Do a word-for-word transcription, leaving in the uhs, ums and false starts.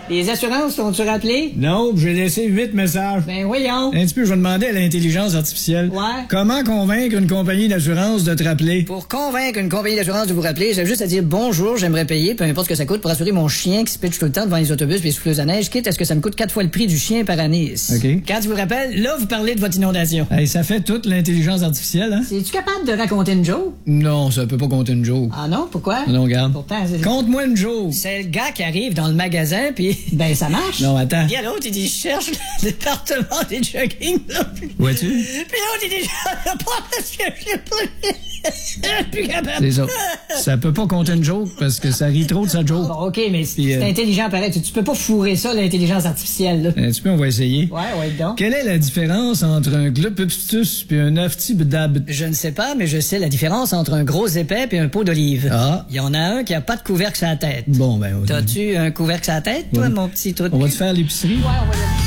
Les assurances, t'ont-tu rappelé? Non, j'ai laissé huit messages. Ben voyons. Un petit peu, je vais demander à l'intelligence artificielle. Ouais. Comment convaincre une compagnie d'assurance de te rappeler? Pour convaincre une compagnie d'assurance de vous rappeler, j'ai juste à dire bonjour, j'aimerais payer, peu importe ce que ça coûte, pour assurer mon chien qui se pitche tout le temps devant les autobus puis les souffleuses à neige, quitte à ce que ça me coûte quatre fois le prix du chien par année. OK. Quand tu vous rappelles, là, vous parlez de votre inondation. Hey, ça fait toute l'intelligence artificielle, hein? Es-tu capable de raconter une joke? Non, ça peut pas compter une joke. Ah non, pourquoi? Non, regarde. Pourtant, c'est... Conte-moi une joke. C'est le gars qui arrive dans le magasin, puis ben ça marche. Non, attends. Puis l'autre, il dit, je cherche le département des jogging. Vois-tu? Puis l'autre, il dit, je pas parce que j'ai plus... plus capable. C'est ça. Ça peut pas compter une joke parce que ça rit trop de sa joke. Bon, OK, mais c'est Puis, euh, intelligent pareil. Tu, tu peux pas fourrer ça, l'intelligence artificielle, là. Un petit peu, on va essayer. Ouais, ouais, donc. Quelle est la différence entre un glupustus puis un aftibdab? Je ne sais pas, mais je sais la différence entre un gros épais et un pot d'olive. Ah. Il y en a un qui a pas de couvercle sur la tête. Bon, ben... T'as-tu un couvercle sur la tête, toi, Ouais. mon petit truc? On va te faire l'épicerie? Ouais, on va le...